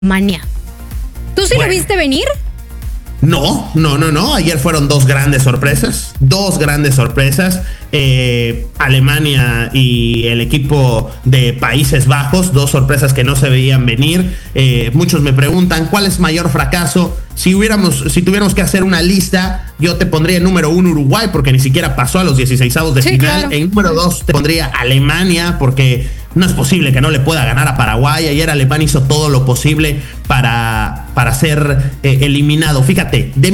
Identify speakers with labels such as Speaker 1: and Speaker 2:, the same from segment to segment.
Speaker 1: Alemania. ¿Tú sí lo viste venir?
Speaker 2: No. Ayer fueron dos grandes sorpresas. Alemania y el equipo de Países Bajos, dos sorpresas que no se veían venir. Muchos me preguntan cuál es mayor fracaso. Si tuviéramos que hacer una lista, yo te pondría en número 1 Uruguay, porque ni siquiera pasó a los 16avos de final. Claro. En número 2 te pondría Alemania, porque no es posible que no le pueda ganar a Paraguay. Ayer Alemania hizo todo lo posible para ser eliminado. Fíjate, de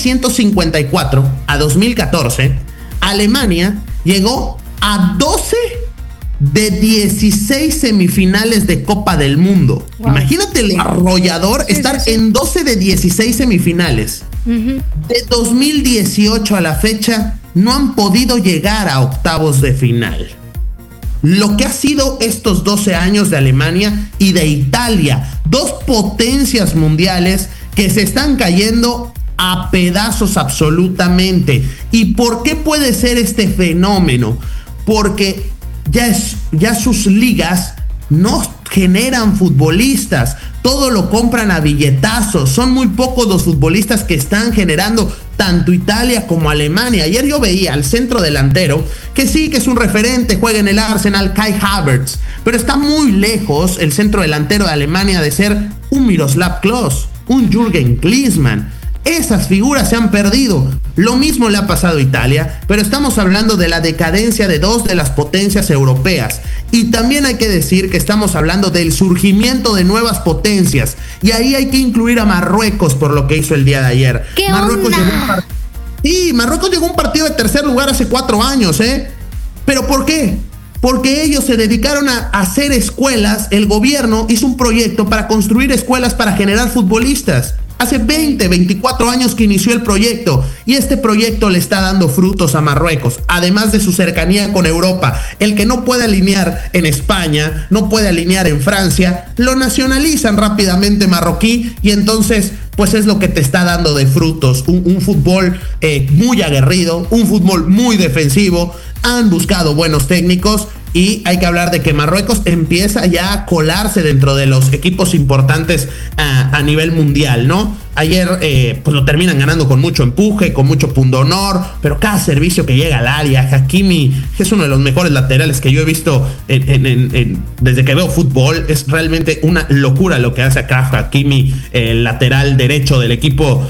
Speaker 2: 1954 a 2014, Alemania llegó a 12 de 16 semifinales de Copa del Mundo. Wow. Imagínate el arrollador, estar en 12 de 16 semifinales. De 2018 a la fecha, no han podido llegar a octavos de final. Lo que ha sido estos 12 años de Alemania y de Italia, dos potencias mundiales que se están cayendo a pedazos absolutamente. ¿Y por qué puede ser este fenómeno? Porque ya sus ligas no generan futbolistas, todo lo compran a billetazos. Son muy pocos los futbolistas que están generando tanto Italia como Alemania. Ayer yo veía al centro delantero, que sí, que es un referente, juega en el Arsenal, Kai Havertz, pero está muy lejos el centro delantero de Alemania de ser un Miroslav Klose, un Jürgen Klinsmann. Esas figuras se han perdido. Lo mismo le ha pasado a Italia, pero estamos hablando de la decadencia de dos de las potencias europeas. Y también hay que decir que estamos hablando del surgimiento de nuevas potencias. Y ahí hay que incluir a Marruecos por lo que hizo el día de ayer. Marruecos llegó a un partido de tercer lugar hace 4 años, ¿Pero por qué? Porque ellos se dedicaron a hacer escuelas. El gobierno hizo un proyecto para construir escuelas para generar futbolistas. Hace 24 años que inició el proyecto, y este proyecto le está dando frutos a Marruecos, además de su cercanía con Europa. El que no puede alinear en España, no puede alinear en Francia, lo nacionalizan rápidamente marroquí, y entonces pues es lo que te está dando de frutos. Un fútbol muy aguerrido, un fútbol muy defensivo. Han buscado buenos técnicos. Y hay que hablar de que Marruecos empieza ya a colarse dentro de los equipos importantes a nivel mundial, ¿no? Ayer pues lo terminan ganando con mucho empuje, con mucho pundonor, pero cada servicio que llega al área, Hakimi es uno de los mejores laterales que yo he visto desde que veo fútbol. Es realmente una locura lo que hace acá Hakimi, el lateral derecho del equipo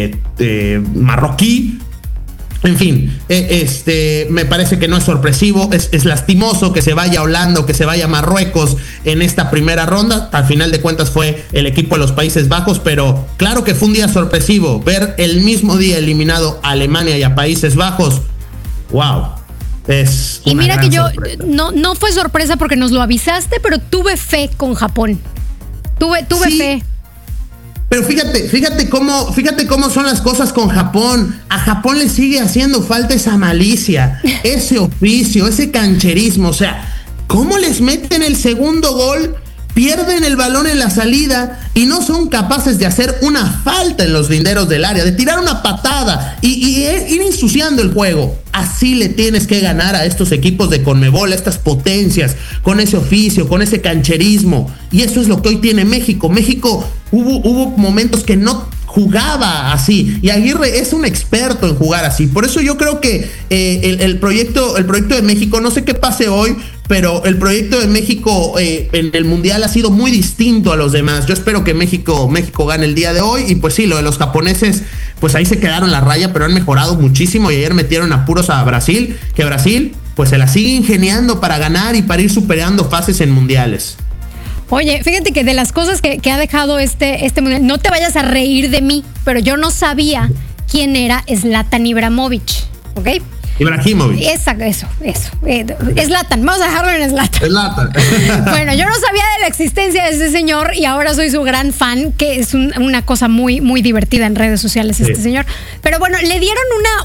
Speaker 2: marroquí. En fin, me parece que no es sorpresivo, es lastimoso que se vaya Holanda, que se vaya Marruecos en esta primera ronda. Al final de cuentas fue el equipo de los Países Bajos, pero claro que fue un día sorpresivo ver el mismo día eliminado a Alemania y a Países Bajos. ¡Wow!
Speaker 1: Y mira que yo no fue sorpresa porque nos lo avisaste, pero tuve fe con Japón. Tuve fe.
Speaker 2: Pero fíjate cómo son las cosas con Japón. A Japón le sigue haciendo falta esa malicia, ese oficio, ese cancherismo. O sea, ¿cómo les meten el segundo gol? Pierden el balón en la salida y no son capaces de hacer una falta en los linderos del área, de tirar una patada y ir ensuciando el juego. Así le tienes que ganar a estos equipos de Conmebol, a estas potencias, con ese oficio, con ese cancherismo. Y eso es lo que hoy tiene México. México hubo momentos que no jugaba así, y Aguirre es un experto en jugar así. Por eso yo creo que el proyecto de México, no sé qué pase hoy, pero el proyecto de México en el Mundial ha sido muy distinto a los demás. Yo espero que México gane el día de hoy. Y pues sí, lo de los japoneses, pues ahí se quedaron la raya, pero han mejorado muchísimo, y ayer metieron apuros a Brasil, que Brasil pues se la sigue ingeniando para ganar y para ir superando fases en mundiales.
Speaker 1: Oye, fíjate que de las cosas que ha dejado este mundial, no te vayas a reír de mí, pero yo no sabía quién era Zlatan Ibrahimovic, ¿ok?
Speaker 2: Ibrahimovic.
Speaker 1: Eso. Zlatan, vamos a dejarlo en Zlatan. Bueno, yo no sabía de la existencia de ese señor y ahora soy su gran fan, que es una cosa muy, muy divertida en redes sociales este señor. Pero bueno, le dieron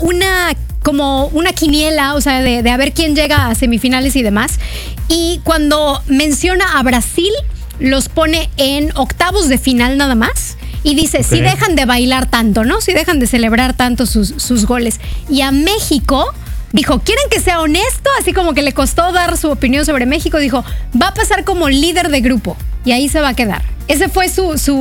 Speaker 1: como una quiniela, o sea, de a ver quién llega a semifinales y demás. Y cuando menciona a Brasil, los pone en octavos de final nada más. Y dice, si dejan de bailar tanto, ¿no? Si dejan de celebrar tanto sus goles. Y a México dijo, ¿quieren que sea honesto? Así como que le costó dar su opinión sobre México. Dijo, va a pasar como líder de grupo y ahí se va a quedar. Ese fue su